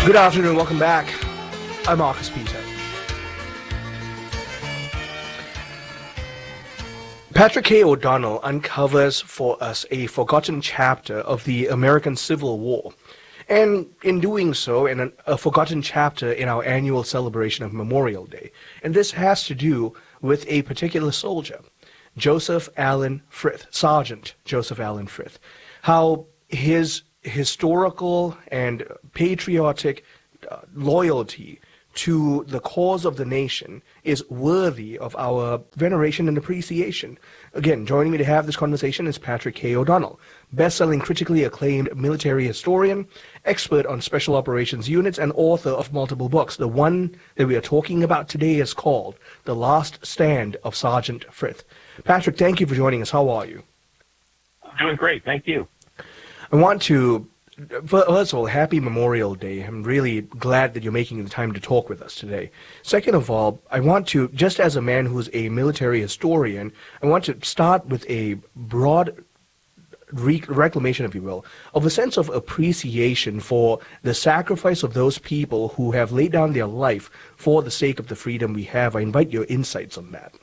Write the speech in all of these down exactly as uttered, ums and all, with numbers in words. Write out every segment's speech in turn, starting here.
Good afternoon, welcome back. I'm Marcus Peter. Patrick K. O'Donnell uncovers for us a forgotten chapter of the American Civil War, and in doing so, in an, a forgotten chapter in our annual celebration of Memorial Day. And this has to do with a particular soldier, Joseph Allen Frith, Sergeant Joseph Allen Frith. How his historical and patriotic uh, loyalty to the cause of the nation is worthy of our veneration and appreciation. Again, joining me to have this conversation is Patrick K. O'Donnell, best-selling, critically acclaimed military historian, expert on special operations units, and author of multiple books. The one that we are talking about today is called The Last Stand of Sergeant Frith. Patrick, thank you for joining us. How are you? I'm doing great. Thank you. I want to First of all, happy Memorial Day. I'm really glad that you're making the time to talk with us today. Second of all, I want to, just as a man who's a military historian, I want to start with a broad re reclamation, if you will, of a sense of appreciation for the sacrifice of those people who have laid down their life for the sake of the freedom we have. I invite your insights on that.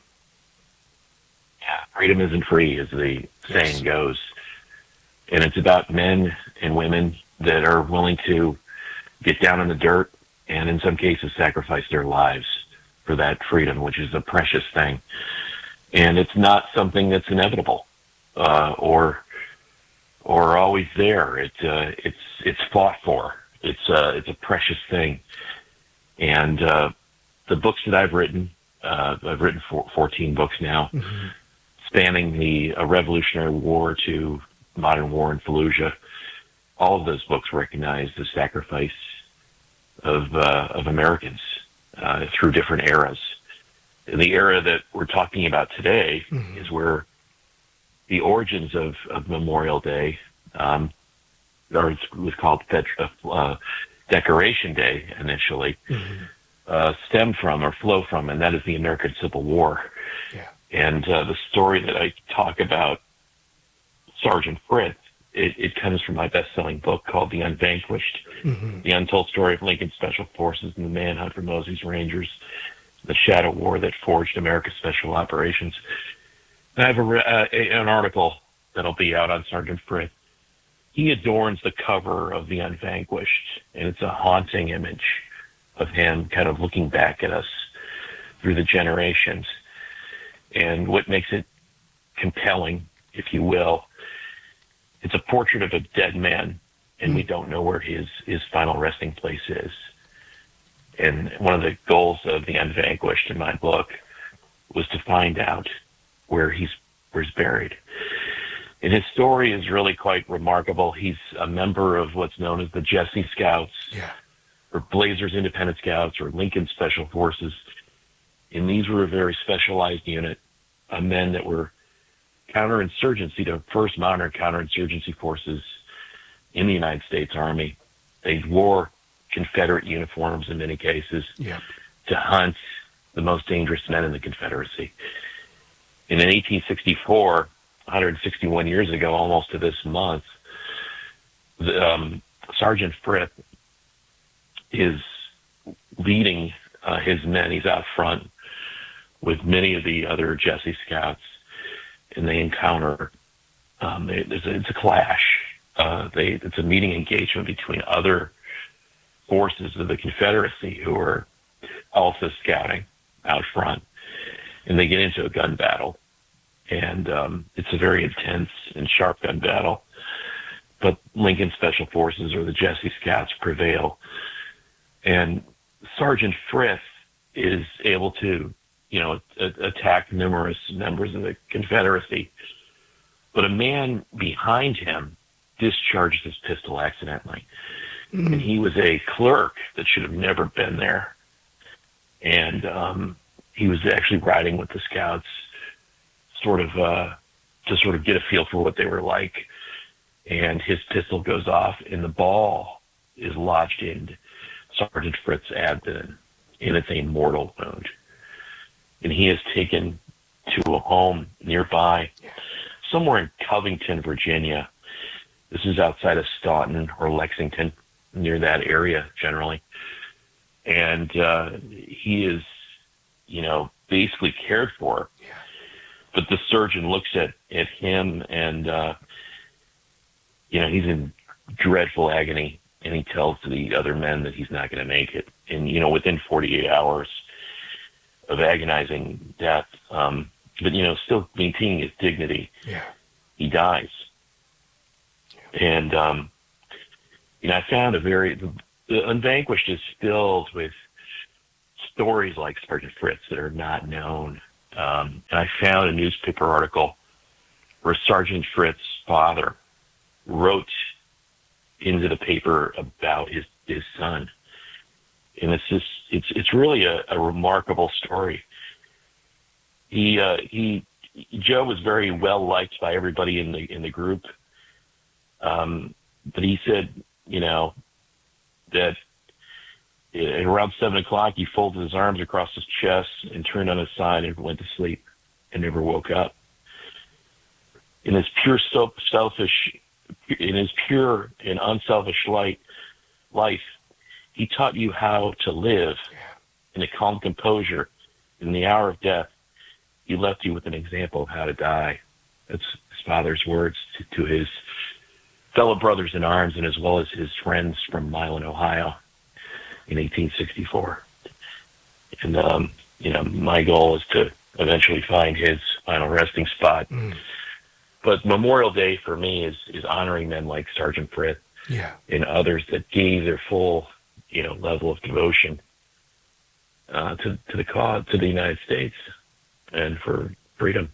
Yeah, freedom isn't free, as the saying Yes. goes. And it's about men and women that are willing to get down in the dirt and in some cases sacrifice their lives for that freedom, which is a precious thing. And it's not something that's inevitable uh, or or always there. It, uh, it's it's fought for. It's, uh, it's a precious thing. And uh, the books that I've written, uh, I've written for fourteen books now, mm-hmm. spanning the uh, Revolutionary War to modern war in Fallujah. All of those books recognize the sacrifice of uh, of Americans uh, through different eras. And the era that we're talking about today mm-hmm. is where the origins of, of Memorial Day, um, or it was called uh, Decoration Day initially, mm-hmm. uh, stem from or flow from, and that is the American Civil War. Yeah. And uh, the story that I talk about, Sergeant Frith, it, it comes from my best-selling book called The Unvanquished, mm-hmm. The Untold Story of Lincoln Special Forces and the Manhunt for Mosey's Rangers, the Shadow War that forged America's Special Operations. And I have a, uh, a, an article that'll be out on Sergeant Frith. He adorns the cover of The Unvanquished, and it's a haunting image of him kind of looking back at us through the generations. And what makes it compelling, if you will, it's a portrait of a dead man, and mm. we don't know where his, his final resting place is. And one of the goals of The Unvanquished in my book was to find out where he's, where he's buried. And his story is really quite remarkable. He's a member of what's known as the Jesse Scouts, yeah. or Blazers Independent Scouts, or Lincoln Special Forces. And these were a very specialized unit of men that were counterinsurgency, the first modern counterinsurgency forces in the United States Army. They wore Confederate uniforms in many cases yeah. to hunt the most dangerous men in the Confederacy. And in eighteen sixty-four, one hundred sixty-one years ago, almost to this month, the, um, Sergeant Frith is leading uh, his men. He's out front with many of the other Jesse Scouts, and they encounter, um, they, there's a, it's a clash. Uh, they, it's a meeting engagement between other forces of the Confederacy who are also scouting out front, and they get into a gun battle. And um, it's a very intense and sharp gun battle. But Lincoln Special Forces, or the Jesse Scouts, prevail. And Sergeant Frith is able to you know, attack numerous members of the Confederacy. But a man behind him discharged his pistol accidentally. Mm-hmm. And he was a clerk that should have never been there. And um, he was actually riding with the Scouts sort of uh, to sort of get a feel for what they were like. And his pistol goes off, and the ball is lodged in Sergeant Frith's abdomen, and it's a mortal wound. And he is taken to a home nearby, somewhere in Covington, Virginia. This is outside of Staunton or Lexington, near that area generally. And uh, he is, you know, basically cared for. Yeah. But the surgeon looks at, at him and, uh, you know, he's in dreadful agony, and he tells the other men that he's not going to make it. And, you know, within forty-eight hours of agonizing death, um, but, you know, still maintaining his dignity, yeah. he dies. Yeah. And, um, you know, I found a very, the, the Unvanquished is filled with stories like Sergeant Fritz that are not known. Um, and I found a newspaper article where Sergeant Fritz's father wrote into the paper about his, his son. And it's just, it's, it's really a, a remarkable story. He, uh, he, Joe was very well liked by everybody in the, in the group. Um, but he said, you know, that at around seven o'clock, he folded his arms across his chest and turned on his side and went to sleep and never woke up. In his pure selfish, in his pure and unselfish light, life, he taught you how to live in a calm composure. In the hour of death, he left you with an example of how to die. That's his father's words to, to his fellow brothers in arms, and as well as his friends from Milan, Ohio, in eighteen sixty-four. And, um, you know, my goal is to eventually find his final resting spot. Mm. But Memorial Day for me is, is honoring men like Sergeant Fritz yeah. and others that gave their full, you know, level of devotion uh, to, to the cause, to the United States, and for freedom.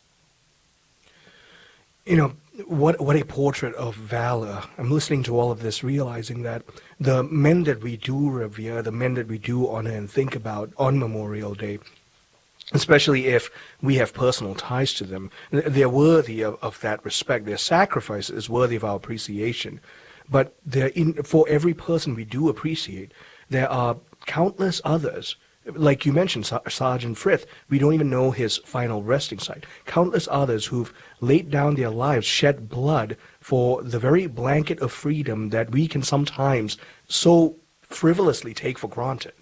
You know, what what a portrait of valor. I'm listening to all of this, realizing that the men that we do revere, the men that we do honor and think about on Memorial Day, especially if we have personal ties to them, they're worthy of, of that respect. Their sacrifice is worthy of our appreciation. But they're in, for every person we do appreciate, there are countless others. Like you mentioned, Sergeant Fritz, we don't even know his final resting site. Countless others who've laid down their lives, shed blood for the very blanket of freedom that we can sometimes so frivolously take for granted.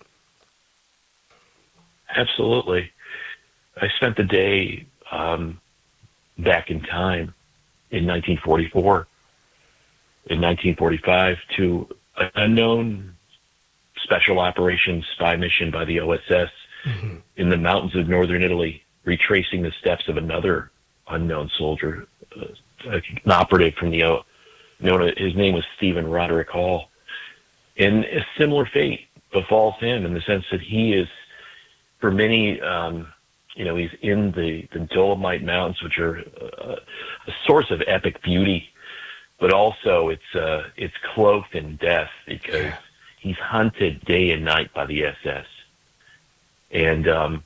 Absolutely. I spent the day um, back in time in nineteen forty-four, in nineteen forty-five, to an unknown special operations spy mission by the O S S mm-hmm. in the mountains of northern Italy, retracing the steps of another unknown soldier, uh, an operative from the O. Known, his name was Stephen Roderick Hall. And a similar fate befalls him in the sense that he is, for many, um, you know, he's in the, the Dolomite Mountains, which are a, a source of epic beauty, but also it's uh, it's cloaked in death because yeah. he's hunted day and night by the S S. And um,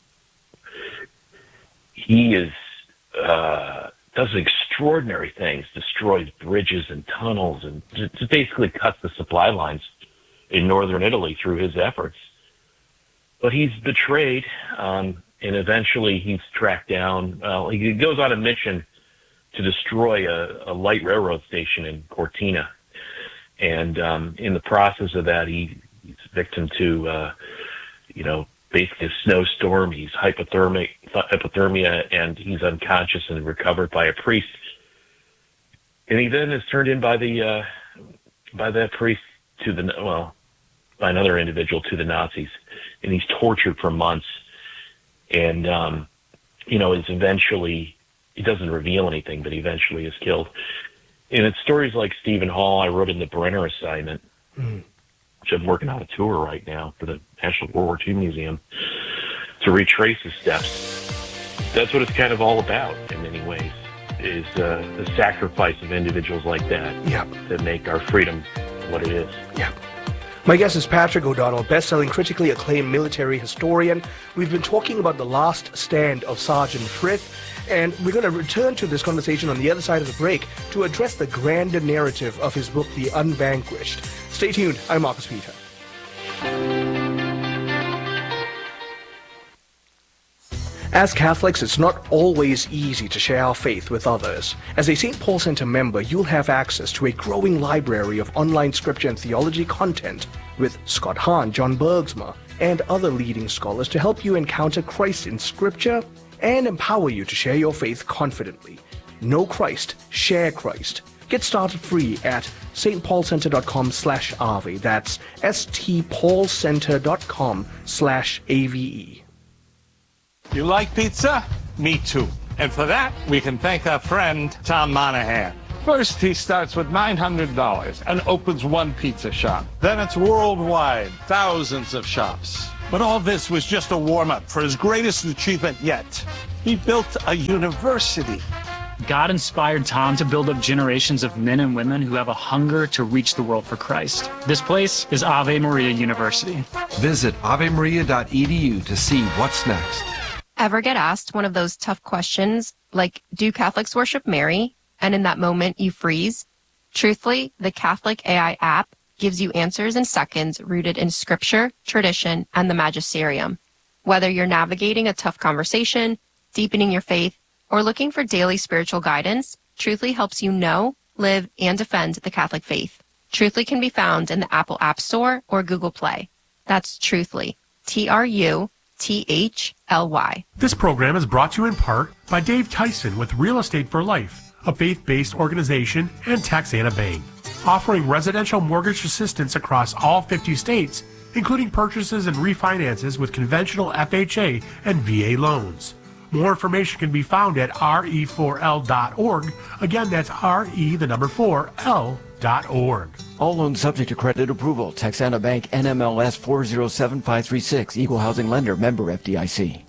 he is uh, does extraordinary things, destroys bridges and tunnels, and just basically cuts the supply lines in northern Italy through his efforts. But he's betrayed, um, and eventually he's tracked down. Well, he goes on a mission to destroy a, a light railroad station in Cortina. And um, in the process of that, he, he's victim to, uh, you know, basically a snowstorm. He's hypothermic, hypothermia, and he's unconscious and recovered by a priest. And he then is turned in by the uh, by that priest to the well, by another individual to the Nazis, and he's tortured for months. And um, you know, is eventually, he doesn't reveal anything, but eventually is killed. And it's stories like Stephen Hall I wrote in the Brenner Assignment, mm-hmm. which I'm working on a tour right now for the National World War Two Museum, to retrace his steps. That's what it's kind of all about in many ways, is uh, the sacrifice of individuals like that yep. that make our freedom what it is. Yeah. My guest is Patrick O'Donnell, best-selling, critically acclaimed military historian. We've been talking about the last stand of Sergeant Fritz, and we're going to return to this conversation on the other side of the break to address the grander narrative of his book, The Unvanquished. Stay tuned. I'm Marcus Peter. As Catholics, it's not always easy to share our faith with others. As a Saint Paul Center member, you'll have access to a growing library of online scripture and theology content with Scott Hahn, John Bergsma, and other leading scholars to help you encounter Christ in scripture and empower you to share your faith confidently. Know Christ, share Christ. Get started free at stpaulcenter.com slash Ave. That's stpaulcenter.com slash A-V-E. You like pizza? Me too. And for that, we can thank our friend, Tom Monahan. First, he starts with nine hundred dollars and opens one pizza shop. Then it's worldwide, thousands of shops. But all this was just a warm-up for his greatest achievement yet. He built a university. God inspired Tom to build up generations of men and women who have a hunger to reach the world for Christ. This place is Ave Maria University. Visit ave maria dot e d u to see what's next. Ever get asked one of those tough questions, like, do Catholics worship Mary? And in that moment, you freeze? Truthfully, the Catholic A I app gives you answers in seconds rooted in scripture, tradition, and the magisterium. Whether you're navigating a tough conversation, deepening your faith, or looking for daily spiritual guidance, Truthfully helps you know, live, and defend the Catholic faith. Truthfully can be found in the Apple App Store or Google Play. That's Truthfully. T R U T H L Y. This program is brought to you in part by Dave Tyson with Real Estate for Life, a faith-based organization, and Taxana Bank, offering residential mortgage assistance across all fifty states, including purchases and refinances with conventional F H A and V A loans. More information can be found at R E four L dot org. Again, that's R E, the number four, L dot org. All loans subject to credit approval. Texana Bank, N M L S four zero seven five three six. Equal housing lender. Member F D I C.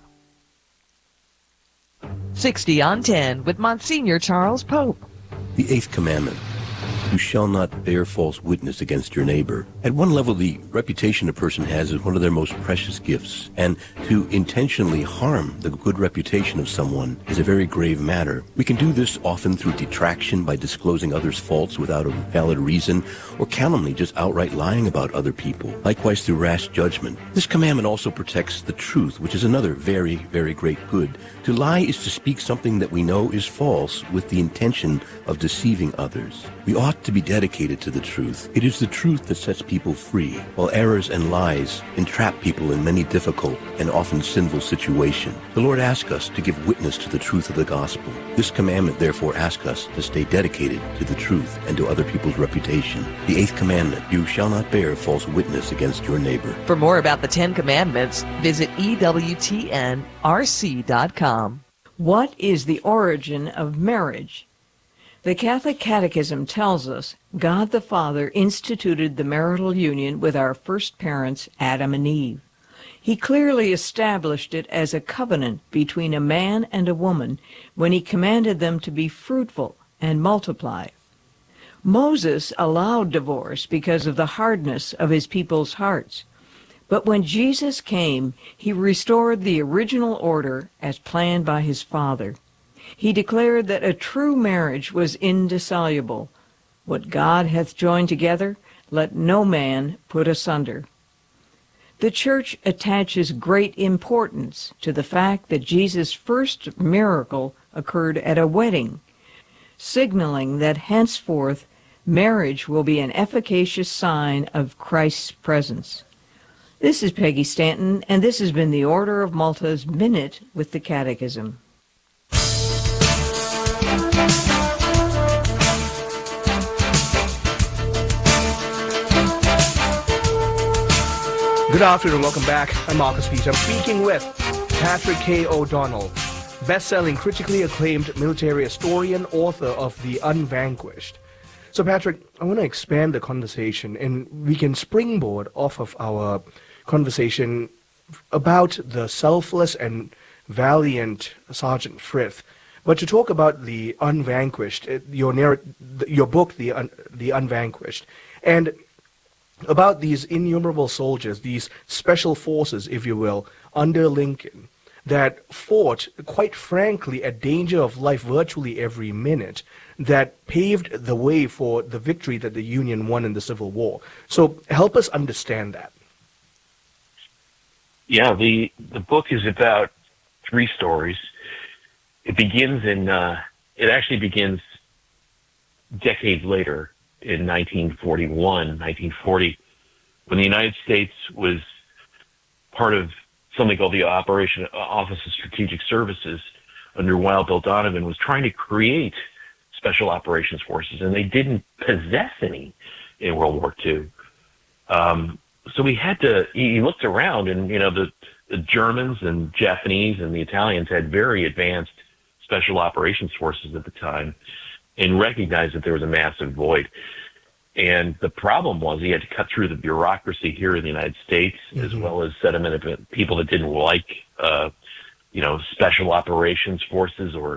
sixty on ten with Monsignor Charles Pope. The Eighth Commandment. You shall not bear false witness against your neighbor. At one level, the reputation a person has is one of their most precious gifts. And to intentionally harm the good reputation of someone is a very grave matter. We can do this often through detraction by disclosing others' faults without a valid reason, or calumny, just outright lying about other people. Likewise through rash judgment. This commandment also protects the truth, which is another very, very great good. To lie is to speak something that we know is false with the intention of deceiving others. We ought to be dedicated to the truth. It is the truth that sets people free, while errors and lies entrap people in many difficult and often sinful situations. The Lord asks us to give witness to the truth of the gospel. This commandment therefore asks us to stay dedicated to the truth and to other people's reputation. The eighth commandment, you shall not bear false witness against your neighbor. For more about the Ten Commandments, visit E W T N R C dot com. What is the origin of marriage? The Catholic Catechism tells us God the Father instituted the marital union with our first parents, Adam and Eve. He clearly established it as a covenant between a man and a woman when he commanded them to be fruitful and multiply. Moses allowed divorce because of the hardness of his people's hearts. But when Jesus came, he restored the original order as planned by his Father. He declared that a true marriage was indissoluble. What God hath joined together, let no man put asunder. The Church attaches great importance to the fact that Jesus' first miracle occurred at a wedding, signaling that henceforth marriage will be an efficacious sign of Christ's presence. This is Peggy Stanton, and this has been the Order of Malta's Minute with the Catechism. Good afternoon, welcome back. I'm Marcus Peter. I'm speaking with Patrick K. O'Donnell, best-selling, critically acclaimed military historian, author of The Unvanquished. So, Patrick, I want to expand the conversation, and we can springboard off of our conversation about the selfless and valiant Sergeant Frith, but to talk about The Unvanquished, your narr- your book, The Un- The Unvanquished, and about these innumerable soldiers, these special forces, if you will, under Lincoln, that fought, quite frankly, at danger of life virtually every minute, that paved the way for the victory that the Union won in the Civil War. So help us understand that. Yeah, the, the book is about three stories. It begins in, uh, it actually begins decades later in nineteen forty-one, nineteen forty, when the United States was part of something called the Operation Office of Strategic Services under Wild Bill Donovan, was trying to create special operations forces, and they didn't possess any in World War Two. Um, so we had to, he looked around, and, you know, the, the Germans and Japanese and the Italians had very advanced special operations forces at the time, and recognized that there was a massive void. And the problem was he had to cut through the bureaucracy here in the United States, mm-hmm. as well as sentiment of people that didn't like, uh, you know, special operations forces or